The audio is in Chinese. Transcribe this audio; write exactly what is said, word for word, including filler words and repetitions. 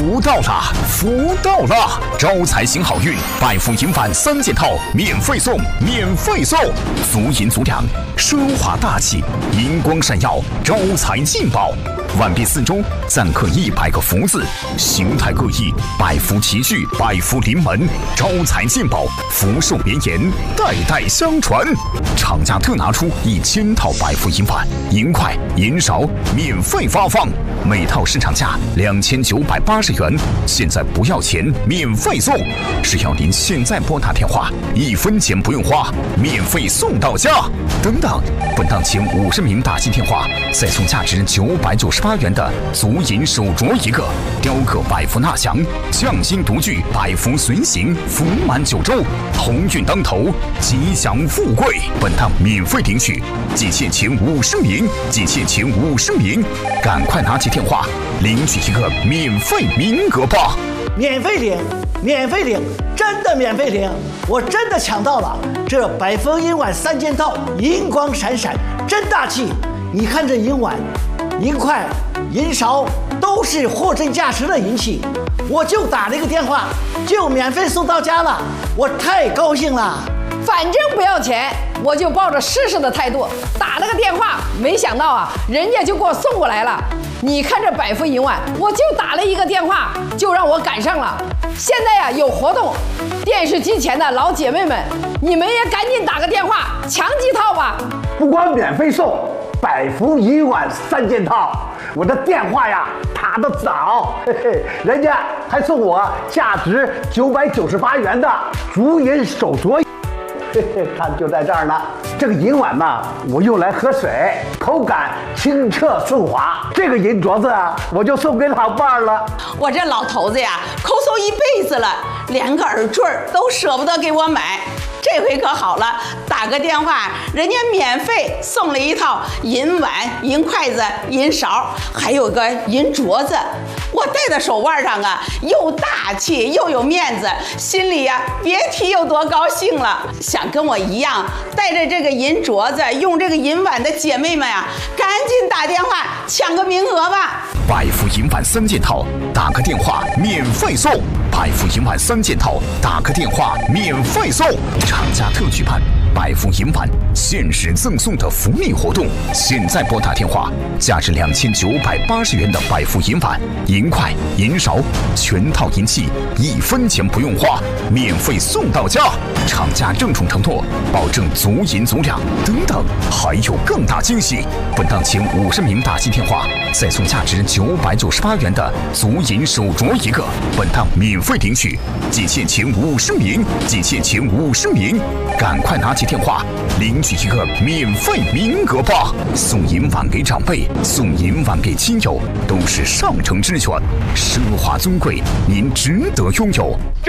福到了，福到了！招财行好运，百福银碗三件套免费送，免费送！足银足两，奢华大气，银光闪耀，招财进宝。碗币四周錾刻一百个福字，形态各异，百福齐聚，百福临门，招财进宝，福寿绵延，代代相传。厂家特拿出一千套百福银碗、银筷、银勺，免费发放，每套市场价两千九百八十元，现在不要钱，免费送。只要您现在拨打电话，一分钱不用花，免费送到家。等等，本档前五十名打进电话，再送价值九百九十八元的足银手镯一个，雕刻百福纳祥，匠心独具，百福随行，福满九州，鸿运当头，吉祥富贵。本档免费领取，仅限前五十名，仅限前五十名，赶快拿起电话领取一个免费名额吧！ 免费领，免费领，真的免费领！我真的抢到了这百福银碗三件套，银光闪闪，真大气！你看这银碗、银筷、银勺都是货真价实的银器，我就打了一个电话，就免费送到家了，我太高兴了。 反正不要钱，我就抱着试试的态度打了个电话，没想到啊，人家就给我送过来了。你看这百福银碗，我就打了一个电话，就让我赶上了。现在呀、啊、有活动，电视机前的老姐妹们，你们也赶紧打个电话抢几套吧。 不光免费送百福银碗三件套，我的电话呀打得早，嘿嘿，人家还送我价值九百九十八元的足银手镯。嘿嘿，看就在这儿呢。这个银碗呢，我用来喝水，口感清澈顺滑。这个银镯子啊，我就送给老伴儿了。 我这老头子呀，抠搜一辈子了，连个耳坠都舍不得给我买。这回可好了，打个电话，人家免费送了一套银碗、银筷子、银勺，还有个银镯子。我戴在手腕上啊，又大气又有面子，心里呀、啊、别提有多高兴了。想跟我一样带着这个银镯子、用这个银碗的姐妹们呀、啊，赶紧打电话抢个名额吧！ 百福银碗三件套，打个电话免费送。百福银碗三件套，打个电话免费送。厂家特举办百福银碗限时赠送的福利活动，现在拨打电话，价值两千九百八十元的百福银碗、银筷、银勺，全套银器，一分钱不用花，免费送到家。厂家郑重承诺，保证足银足两。等等，还有更大惊喜！本档前五十名打进电话，再送价值九百九十八元的足银手镯一个。本档免费领取，仅限前五十名，仅限前五十名，赶快拿起电话领取一个免费名额吧！送银碗给长辈，送银碗给亲友，都是上乘之选，奢华尊贵，您值得拥有。